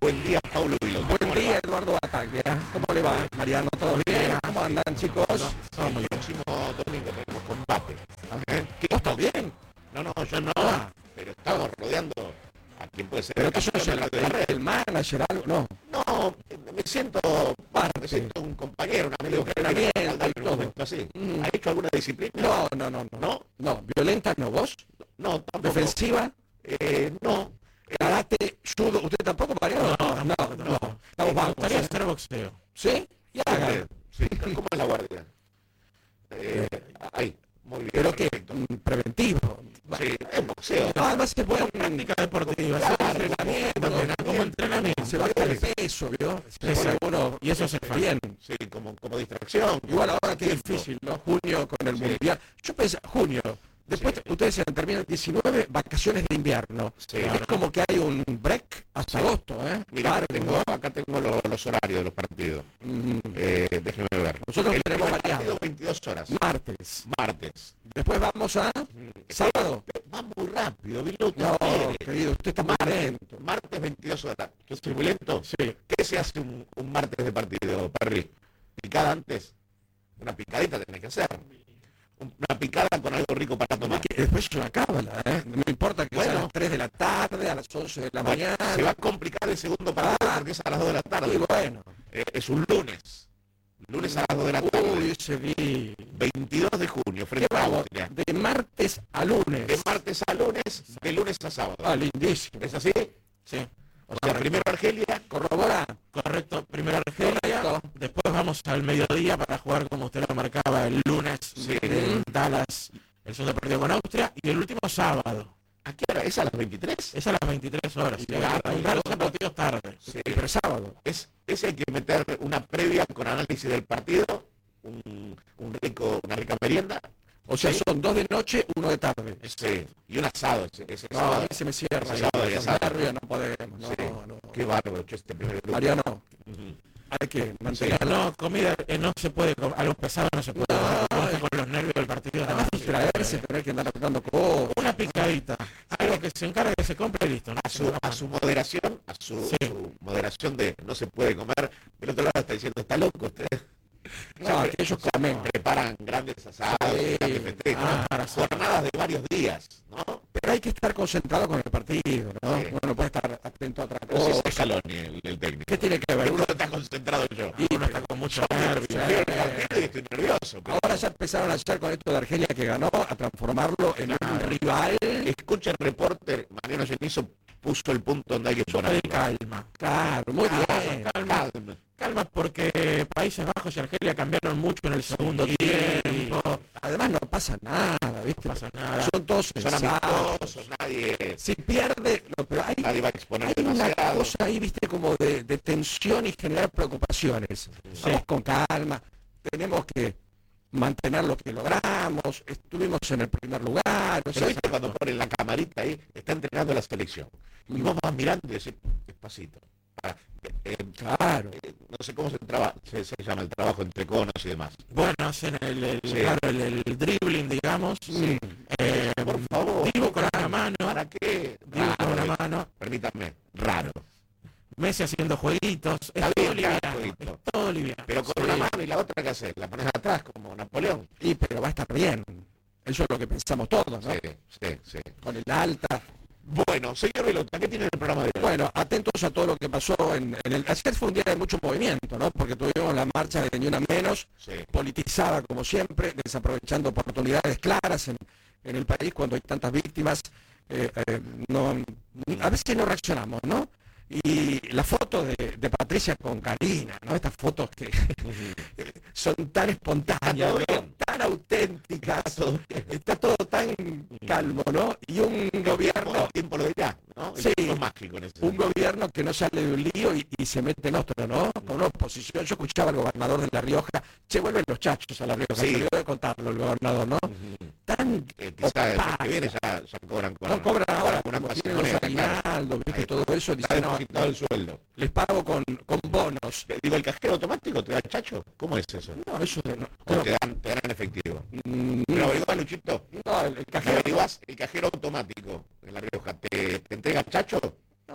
Buen día, Paulo Vilón. Buen día, Eduardo Bataglia. ¿Cómo le va, Mariano? ¿Todo bien? ¿Cómo andan, chicos? El próximo domingo tenemos combate. ¿Qué? ¿Vos estás bien? No, yo no. Pero estamos rodeando a quien puede ser. ¿Pero que sos el manager, algo? No. No, me siento parte. Me siento un compañero, un amigo. Entrenamiento, así. ¿Ha hecho alguna disciplina? No. ¿No? ¿Violenta no vos? No, tampoco. ¿Defensiva? No. ¿Karate, judo? ¿Usted tampoco, Mariano? No. Estamos Me gustaría hacer boxeo. ¿Sí? Ya haga. Sí, ¿cómo es la guardia? Ahí, muy bien. ¿Pero qué? Preventivo. Sí, es boxeo. No, además se puede Práctica deportiva, como entrenamiento. Se baja el peso, ¿vio? Uno, y eso se hace bien. Sí, como distracción. Igual ahora que es difícil, ¿no? Junio con el mundial. Yo pensé, junio. Después ustedes se terminan el 19, vacaciones de invierno. Sí, es como que hay un break hasta agosto, ¿eh? Mira, acá tengo los horarios de los partidos. Déjeme ver. Nosotros tenemos variado. 22 horas. Martes. Después vamos a sábado. Va muy rápido, Viluto. No, querido, usted está muy lento. Martes 22 horas. ¿Yo soy muy lento? Sí. ¿Qué se hace un martes de partido, Perry? ¿Picada antes? Una picadita tenés que hacer. Una picada con algo rico para tomar. Después es una cábala, ¿eh? No importa que sea a las 3 de la tarde, a las 11 de la mañana. Se va a complicar el segundo partido porque es a las 2 de la tarde. Y bueno. Es un lunes. Lunes a las 2 de la tarde. Uy, ese vi. 22 de junio, frente a Austria. De martes a lunes. De martes a lunes, de lunes a sábado. Ah, lindísimo. ¿Es así? Sí. O sea, primero Argelia. Corrobora. Correcto, primero Argelia. Correcto. Después vamos al mediodía para jugar, como usted lo marcaba, el lunes en Dallas, el segundo partido con Austria, y el último sábado. ¿A qué hora? ¿Es a las 23? Es a las 23 horas. Son partidos tarde. Sí, pero sábado. Ese hay que meter una previa con análisis del partido, una rica merienda. O sea, son 2 de noche, 1 de tarde. Sí, y un asado. Ese no, sábado. Se me cierra. Sábado no podemos. No. Qué bárbaro, este primer grupo. Mariano, hay que mantener. No, comida no se puede, algo pesado no se puede. Con los nervios del partido. Además, distraerse, tener que andar apretando cosas. Una picadita, algo que se encargue, que se compre y listo. ¿No? A su moderación, su moderación de no se puede comer. Del otro lado está diciendo, está loco usted. No, que ellos comen. Preparan grandes asados, grandes festejos, jornadas de varios días, ¿no? Pero hay que estar concentrado con el partido, ¿no? Sí. Uno no puede estar atento a otra Pero cosa. si es Scaloni el técnico. ¿Qué tiene que ver? Uno está concentrado yo. Y uno está con mucho nervio. Y estoy nervioso. Pero ahora ya empezaron ayer con esto de Argelia que ganó a transformarlo en un rival. Escucha el reporter, Mariano Genizo puso el punto donde hay que poner. Calma. Claro, muy bien. Calma, porque Países Bajos y Argelia cambiaron mucho en el segundo tiempo. Además no pasa nada, ¿viste? No pasa nada. Son todos amistosos, nadie. Si pierde, pero nadie va a exponer hay una cosa ahí, ¿viste? Como de tensión y generar preocupaciones. Vamos con calma. Tenemos que mantener lo que logramos. Estuvimos en el primer lugar. Pero viste cuando ponen la camarita ahí, está entrenando la selección. Y vos vas mirando y decís, despacito. Claro. No sé cómo se llama el trabajo entre conos y demás. Bueno, hacen el dribbling, digamos. Sí. Por favor. Digo con la mano. ¿Para qué? Digo con la mano. Permítanme, raro. Messi haciendo jueguitos. Está bien, todo liviano. Pero con una mano y la otra, ¿qué haces? La pones atrás como Napoleón. Y pero va a estar bien. Eso es lo que pensamos todos, ¿no? Sí. Con el alta. Bueno, señor Vilota, ¿qué tiene el programa de hoy? Bueno, atentos a todo lo que pasó en el... Ayer fue un día de mucho movimiento, ¿no? Porque tuvimos la marcha de Ni Una Menos, politizada como siempre, desaprovechando oportunidades claras en el país cuando hay tantas víctimas. A veces no reaccionamos, ¿no? Y la foto de Patricia con Karina, ¿no? Estas fotos que son tan espontáneas, ¿no? Tan auténticas, está todo tan calmo, ¿no? Y un gobierno... El tiempo lo dirá, ¿no? Sí, es mágico en ese un gobierno que no sale de un lío y se mete en otro, ¿no? Con una oposición. Yo escuchaba al gobernador de La Rioja, vuelven los chachos a La Rioja, se olvidó de contarlo el gobernador, ¿no? Tan quizá el que viene ya cobran con... No cobran ahora, una como tienen los aguinaldos, ¿viste? Todo eso, dicen, no, el sueldo. Les pago con bonos. Digo, ¿el cajero automático te da el chacho? ¿Cómo es eso? No, eso no. ¿O te dan en efectivo? ¿Pero averiguás, Luchito? No, el cajero... ¿Averiguás el cajero automático en La Rioja? ¿Te entrega el chacho? No,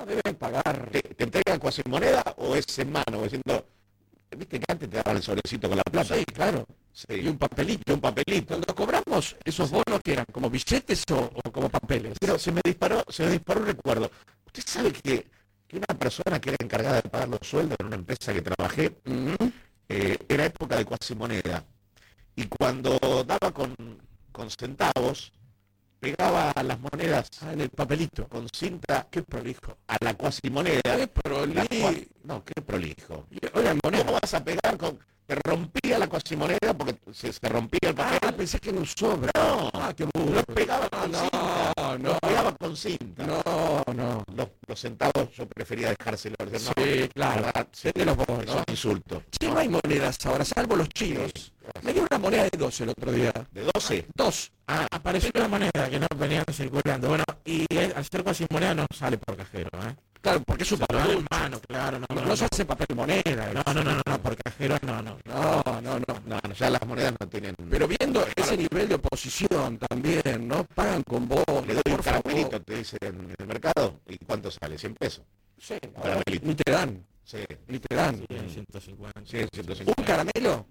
No, deben pagar. ¿Te entregan cuasimoneda o es en mano? Diciendo, viste que antes te daban el sobrecito con la plata. Sí, claro. Sí. Y un papelito. Cuando cobramos esos bonos que eran como billetes o como papeles. Pero se me disparó un recuerdo. ¿Usted sabe que una persona que era encargada de pagar los sueldos en una empresa que trabajé, era época de cuasimoneda? Y cuando daba con centavos, pegaba las monedas en el papelito con cinta. Qué prolijo. A la cuasimoneda. Qué prolijo. No, qué prolijo. Oigan, moneda. ¿Cómo vas a pegar con...? Te rompía la cuasimoneda porque se rompía el papel. Pensé que en un sobre. No, qué burro. Lo pegaba con cinta. Lo pegaba con cinta. No. Los centavos yo prefería dejárselos. Sí, claro. De los bonos, ¿no? Es un insulto. Sí, no hay monedas ahora, salvo los chinos. Sí. Me dio una moneda de 12 el otro día. ¿De 12? 2. Apareció una moneda que no venían circulando. Bueno, y al ser cuasimoneda no sale por cajero, ¿eh? Claro, porque es un papel en mano, claro. No se hace papel moneda. No, por cajero no. No, ya las monedas no tienen... Pero viendo ese nivel de oposición también, ¿no? Pagan con vos. Le doy un caramelito, te dicen en el mercado. ¿Y cuánto sale? 100 pesos. Sí, ni te dan. Sí. Ni te dan. Sí, 150. Sí, 150. ¿Un caramelo?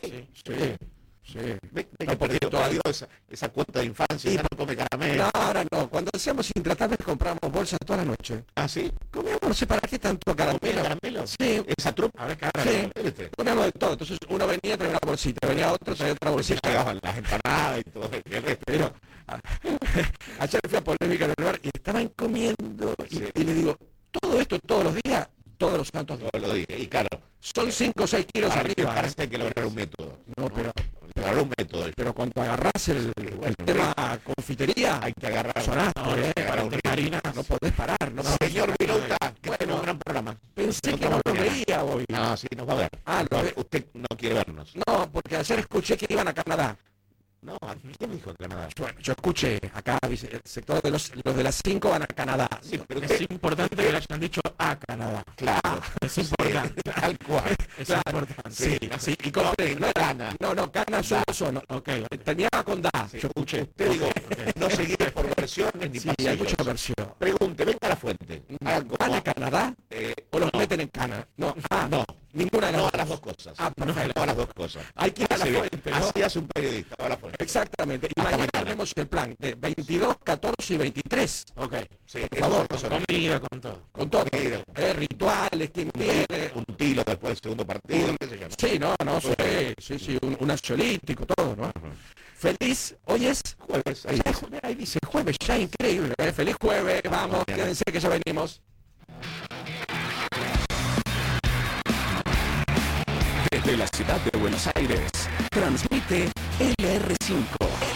Sí. ¿Ves que perdió esa cuota de infancia? Ya no come caramelo. No, ahora no. Cuando hacíamos intratables compramos bolsas toda la noche. ¿Ah, sí? Comíamos, no sé para qué tanto caramelo. Sí. ¿Esa trupa? Sí. Comíamos de todo. Entonces uno venía, traía una bolsita. Venía otro, traía otra bolsita. Llegaban las empanadas y todo. Pero ayer fui a Polémica en el bar y estaban comiendo. Y le digo, todo esto todos los días, todos los santos días. Todos los días. Y claro. Son 5 o 6 kilos arriba. Hay que lograr un método. No, pero... Lograr un método. Pero cuando agarrás el tema confitería, hay que agarrar. Sonaste, para una harina. No podés parar. No, señor Viruta, bueno, un gran programa. Pensé que no lo veía hoy. No, sí, nos va a ver. Usted no quiere vernos. No, porque ayer escuché que iban a Canadá. No, ¿quién dijo Canadá? Bueno, yo escuché acá, el sector de los de las 5 van a Canadá. Sí, pero es importante que le hayan dicho a Canadá. Claro. Es importante. Tal cual. Es importante. Sí. Y compré, no Cana. No, Cana son. Ok. Terminaba con Da. Yo escuché. Usted digo, no seguir por versiones ni pasillos. Hay mucha versión. Pregunte, venga a la fuente. ¿Van a Canadá? ¿O los meten en Cana? No. No. Ninguna de las dos cosas. Perfecto. No, las dos cosas. Hay que ir a la fuente, ¿no? Así hace un periodista, va a la fuente. Exactamente. Y mañana tenemos el plan de 22, 14 y 23. Ok. Sí, por favor. Comida, con todo. Con todo. Rituales, quién viene. Un tilo después del segundo partido. ¿Qué se llama? Sí, sí. Un ansiolítico, todo, ¿no? Feliz, hoy es jueves. Ahí dice jueves, ya increíble. Feliz jueves, vamos, quédense que ya venimos. Desde la ciudad de Buenos Aires, transmite LR5.